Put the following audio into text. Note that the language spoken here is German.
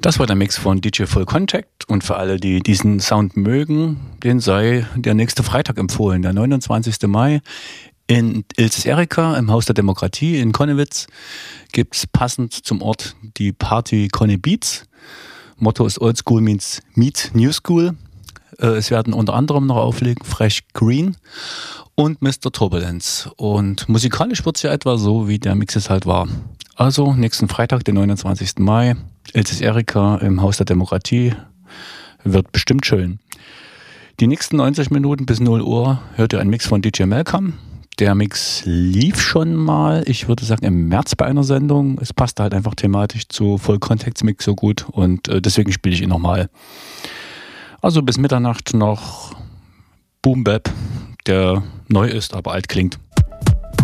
Das war der Mix von DJ Full Contact und für alle, die diesen Sound mögen, den sei der nächste Freitag empfohlen, der 29. Mai in Ilses Erika im Haus der Demokratie in Konnewitz gibt es passend zum Ort die Party Conne Beats. Motto ist Old School meets New School. Es werden unter anderem noch auflegen Fresh Green und Mr. Turbulence. Und musikalisch wird es ja etwa so, wie der Mix es halt war. Also nächsten Freitag, den 29. Mai, Ilses Erika im Haus der Demokratie. Wird bestimmt schön. Die nächsten 90 Minuten bis 0 Uhr hört ihr einen Mix von DJ Malcolm. Der Mix lief schon mal, ich würde sagen im März bei einer Sendung. Es passte halt einfach thematisch zu Vollkontextmix so gut und deswegen spiele ich ihn nochmal. Also bis Mitternacht noch Boom Bap, der neu ist, aber alt klingt.